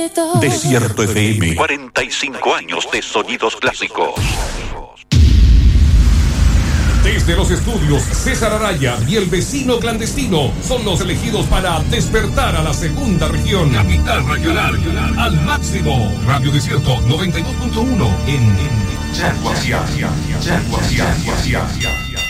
Desierto FM, 45 años de sonidos clásicos. Desde los estudios César Araya y el vecino clandestino son los elegidos para despertar a la segunda región. Capital regional, al máximo. Radio Desierto 92.1 en Yaguaciá.